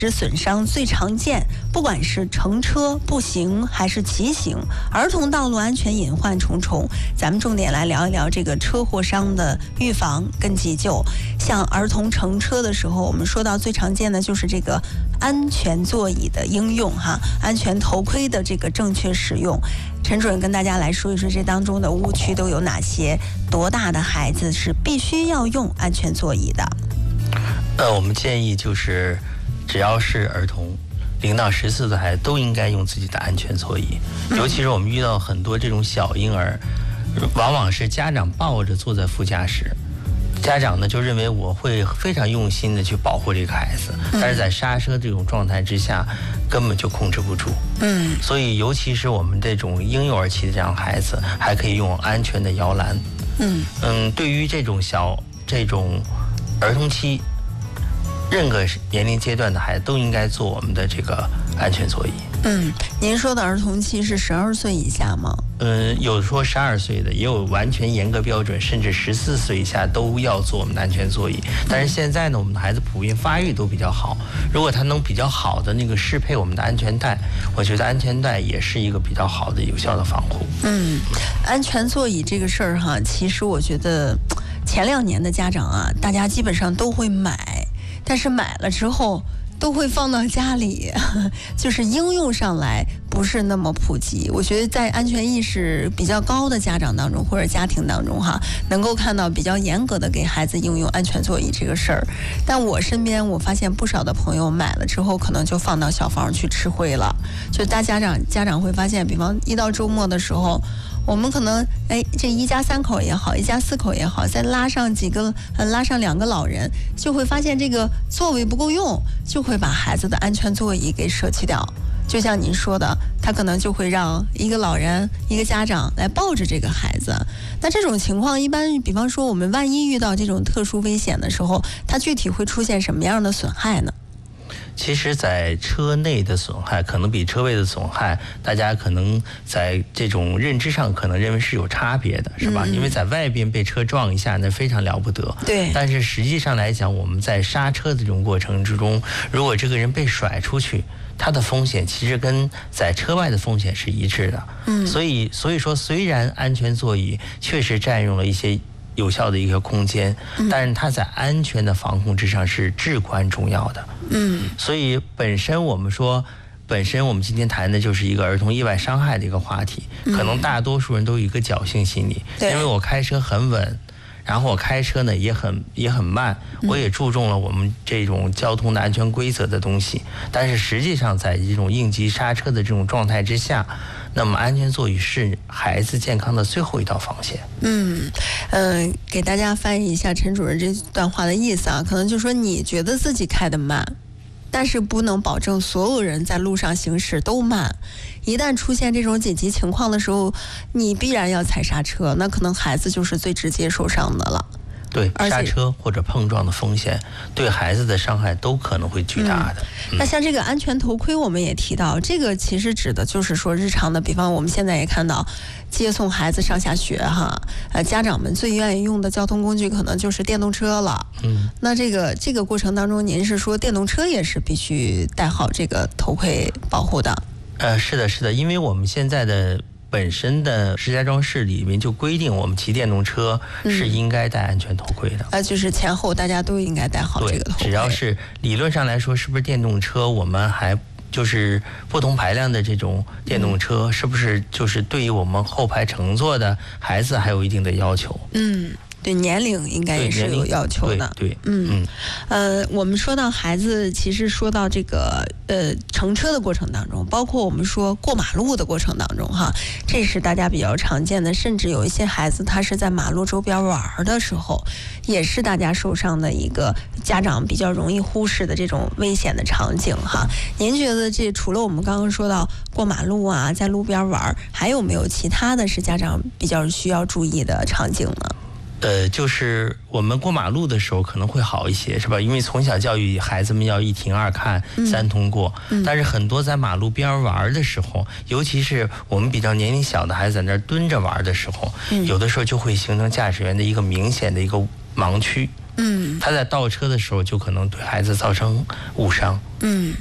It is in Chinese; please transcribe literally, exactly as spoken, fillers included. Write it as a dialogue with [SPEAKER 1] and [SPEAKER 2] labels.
[SPEAKER 1] 损伤最常见，不管是乘车、步行还是骑行，儿童道路安全隐患重重。咱们重点来聊一聊这个车祸伤的预防跟急救。像儿童乘车的时候，我们说到最常见的就是这个安全座椅的应用哈，安全头盔的这个正确使用。陈主任跟大家来说一说这当中的误区都有哪些，多大的孩子是必须要用安全座椅的？
[SPEAKER 2] 呃，我们建议就是只要是儿童零到十四岁的孩子都应该用自己的安全座椅，尤其是我们遇到很多这种小婴儿，往往是家长抱着坐在副驾驶，家长呢就认为我会非常用心的去保护这个孩子，但是在刹车这种状态之下根本就控制不住。嗯，所以尤其是我们这种婴幼儿期的这样孩子，还可以用安全的摇篮。嗯嗯，对于这种小这种儿童期任何年龄阶段的孩子都应该坐我们的这个安全座椅。
[SPEAKER 1] 嗯，您说的儿童期是十二岁以下吗？
[SPEAKER 2] 嗯，有说十二岁的，也有完全严格标准，甚至十四岁以下都要坐我们的安全座椅。但是现在呢，我们的孩子普遍发育都比较好，如果他能比较好的那个适配我们的安全带，我觉得安全带也是一个比较好的有效的防护。
[SPEAKER 1] 嗯，安全座椅这个事儿哈，其实我觉得前两年的家长啊，大家基本上都会买。但是买了之后都会放到家里，就是应用上来不是那么普及。我觉得在安全意识比较高的家长当中或者家庭当中哈，能够看到比较严格的给孩子应用安全座椅这个事儿。但我身边我发现不少的朋友买了之后可能就放到小房去吃灰了。就大家长家长会发现，比方一到周末的时候，我们可能哎，这一家三口也好，一家四口也好，再拉上几个，呃，拉上两个老人，就会发现这个座位不够用，就会把孩子的安全座椅给舍弃掉。就像您说的，他可能就会让一个老人、一个家长来抱着这个孩子。那这种情况一般，比方说我们万一遇到这种特殊危险的时候，它具体会出现什么样的损害呢？
[SPEAKER 2] 其实在车内的损害可能比车外的损害，大家可能在这种认知上可能认为是有差别的，是吧？嗯、因为在外边被车撞一下那非常了不得，
[SPEAKER 1] 对。
[SPEAKER 2] 但是实际上来讲，我们在刹车的这种过程之中，如果这个人被甩出去，他的风险其实跟在车外的风险是一致的。嗯，所以所以说，虽然安全座椅确实占用了一些有效的一个空间，但是它在安全的防控之上是至关重要的。嗯，所以本身我们说，本身我们今天谈的就是一个儿童意外伤害的一个话题，可能大多数人都有一个侥幸心理，因为我开车很稳，然后我开车呢也很也很慢，我也注重了我们这种交通的安全规则的东西，但是实际上在这种应急刹车的这种状态之下，那么安全座椅是孩子健康的最后一道防线。嗯
[SPEAKER 1] 嗯、呃，给大家翻译一下陈主任这段话的意思啊，可能就说你觉得自己开得慢，但是不能保证所有人在路上行驶都慢。一旦出现这种紧急情况的时候，你必然要踩刹车，那可能孩子就是最直接受伤的了。
[SPEAKER 2] 对，刹车或者碰撞的风险对孩子的伤害都可能会巨大的。
[SPEAKER 1] 嗯嗯、那像这个安全头盔我们也提到，这个其实指的就是说日常的，比方我们现在也看到接送孩子上下学哈，呃，家长们最愿意用的交通工具可能就是电动车了。嗯，那这个这个过程当中，您是说电动车也是必须戴好这个头盔保护的？
[SPEAKER 2] 呃，是的，是的，因为我们现在的本身的石家庄市里面就规定，我们骑电动车是应该戴安全头盔的。
[SPEAKER 1] 啊、嗯，就是前后大家都应该戴好这个头盔。
[SPEAKER 2] 只要是理论上来说，是不是电动车，我们还就是不同排量的这种电动车，嗯、是不是就是对于我们后排乘坐的孩子还有一定的要求？
[SPEAKER 1] 嗯。对年龄应该也是有要求的。
[SPEAKER 2] 对，对
[SPEAKER 1] 嗯，呃，我们说到孩子，其实说到这个呃乘车的过程当中，包括我们说过马路的过程当中哈，这是大家比较常见的，甚至有一些孩子他是在马路周边玩的时候，也是大家受伤的一个家长比较容易忽视的这种危险的场景哈。您觉得这除了我们刚刚说到过马路啊，在路边玩，还有没有其他的是家长比较需要注意的场景呢？
[SPEAKER 2] 呃，就是我们过马路的时候可能会好一些，是吧？因为从小教育孩子们要一停二看三通过，嗯嗯、但是很多在马路边玩的时候，尤其是我们比较年龄小的孩子在那儿蹲着玩的时候，嗯、有的时候就会形成驾驶员的一个明显的一个盲区。
[SPEAKER 1] 嗯，
[SPEAKER 2] 他在倒车的时候就可能对孩子造成误伤。
[SPEAKER 1] 嗯。